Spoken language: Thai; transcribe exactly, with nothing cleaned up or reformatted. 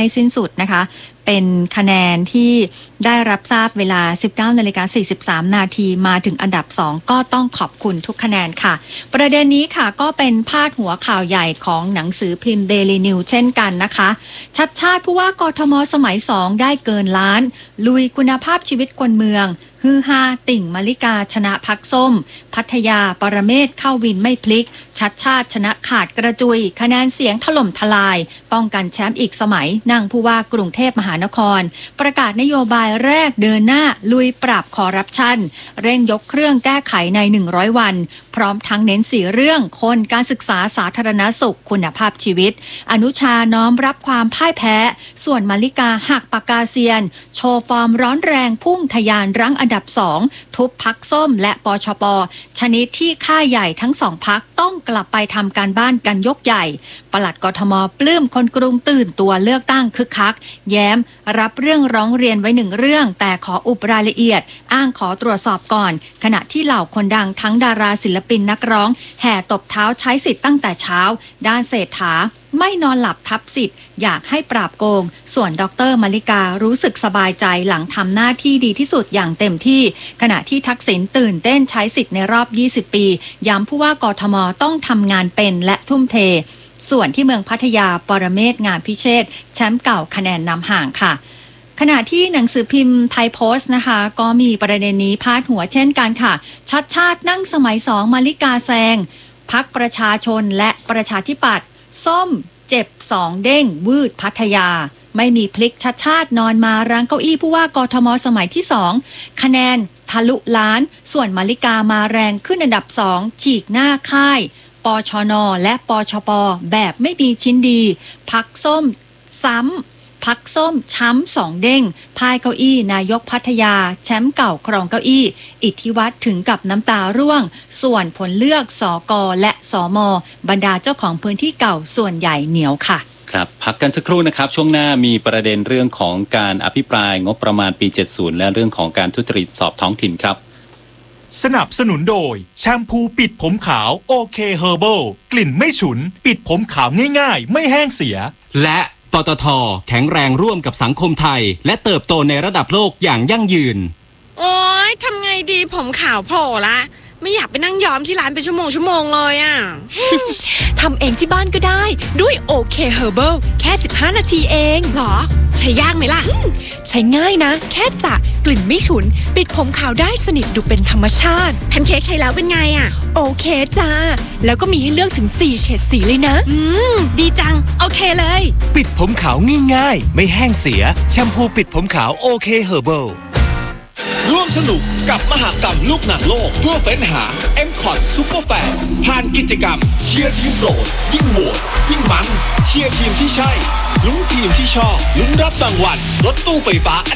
ไม่สิ้นสุดนะคะเป็นคะแนนที่ได้รับทราบเวลา สิบเก้านาฬิกาสี่สิบสามนาทีมาถึงอันดับสองก็ต้องขอบคุณทุกคะแนนค่ะประเด็นนี้ค่ะก็เป็นพาดหัวข่าวใหญ่ของหนังสือพิมพ์ Daily News เช่นกันนะคะชัดชาติผู้ว่ากทมสมัยสองได้เกินล้านลุยคุณภาพชีวิตคนเมืองฮือฮาติ่งมาริกาชนะพักส้มพัทยาปรเมศเข้าวินไม่พลิกชัดชาติชนะขาดกระจุยคะแนนเสียงถล่มทลายป้องกันแชมป์อีกสมัยนั่งผู้ว่ากรุงเทพมหานครประกาศนโยบายแรกเดินหน้าลุยปราบคอร์รัปชันเร่งยกเครื่องแก้ไขในหนึ่งร้อยวันพร้อมทั้งเน้นสี่เรื่องคนการศึกษาสาธารณสุขคุณภาพชีวิตอนุชาน้อมรับความพ่ายแพ้ส่วนมาริกาหักปากกาเซียนโชว์ฟอร์มร้อนแรงพุ่งทะยานรั้งอันดับสองทุบพักส้มและปชปชนิดที่ค่ายใหญ่ทั้งสองพักต้องกลับไปทำการบ้านกันยกใหญ่ปลัดกทมปลื้มคนกรุงตื่นตัวเลือกตั้งคึกคักแย้มรับเรื่องร้องเรียนไว้หนึ่งเรื่องแต่ขออุบรายละเอียดอ้างขอตรวจสอบก่อนขณะที่เหล่าคนดังทั้งดาราศิลปินนักร้องแห่ตบเท้าใช้สิทธิ์ตั้งแต่เช้าด้านเศรษฐาไม่นอนหลับทับสิทธิ์อยากให้ปราบโกงส่วนดร.มาริการู้สึกสบายใจหลังทำหน้าที่ดีที่สุดอย่างเต็มที่ขณะที่ทักษิณตื่นเต้นใช้สิทธิ์ในรอบยี่สิบปีย้ำผู้ว่ากทมต้องทำงานเป็นและทุ่มเทส่วนที่เมืองพัทยาปรเมศงามพิเชษฐ์แชมป์เก่าคะแนนนำห่างค่ะขณะที่หนังสือพิมพ์ไทยโพสต์นะคะก็มีประเด็นนี้พาดหัวเช่นกันค่ะชัดชาตินั่งสมัยสองมาริกาแซงพรรคประชาชนและประชาธิปัตย์ส้มเจ็บสองเด้งวืดพัทยาไม่มีพลิกชัดชาตินอนมารั้งเก้าอี้ผู้ว่ากทมสมัยที่สองคะแนนทะลุล้านส่วนมาริกามาแรงขึ้นอันดับสองฉีกหน้าค่ายปชนและปชปแบบไม่มีชิ้นดีพักส้มซ้ำพักส้มช้ำสองเด้งพายเก้าอี้นายกพัทยาแชมป์เก่าครองเก้าอี้อิทธิวัฒน์ถึงกับน้ำตาร่วงส่วนผลเลือกสกและสมบรรดาเจ้าของพื้นที่เก่าส่วนใหญ่เหนียวค่ะครับพักกันสักครู่นะครับช่วงหน้ามีประเด็นเรื่องของการอภิปรายงบประมาณปีเจ็ดสิบและเรื่องของการทุจริตสอบท้องถิ่นครับสนับสนุนโดยแชมพูปิดผมขาวโอเคเฮอร์เบิลกลิ่นไม่ฉุนปิดผมขาวง่ายๆไม่แห้งเสียและปตท.แข็งแรงร่วมกับสังคมไทยและเติบโตในระดับโลกอย่างยั่งยืนโอ๊ยทำไงดีผมขาวโผล่ละไม่อยากไปนั่งย้อมที่ร้านเป็นชั่วโมงชั่วโมงเลยอ่ะทำเองที่บ้านก็ได้ด้วยโอเคเฮอร์เบิลแค่สิบห้านาทีเองหรอใช้ยากไหมล่ะใช้ง่ายนะแค่สระกลิ่นไม่ฉุนปิดผมขาวได้สนิทดูเป็นธรรมชาติแพนเค้กใช้แล้วเป็นไงอ่ะโอเคจ้าแล้วก็มีให้เลือกถึงสี่เฉดสีเลยนะอืมดีจังโอเคเลยปิดผมขาวง่ายๆไม่แห้งเสียแชมพูปิดผมขาวโอเคเฮอร์เบิลร่วมสนุกกับมหกรรมลูกหนังโลกเพื่อเฟ้นหา เอ็ม คอท Super Fan ผ่านกิจกรรมเชียร์ทีมโปรดยิ่งโหวตยิ่งมันเชียร์ทีมที่ใช่ลุ้นทีมที่ชอบลุ้นรับรางวัลรถตู้ไฟฟ้า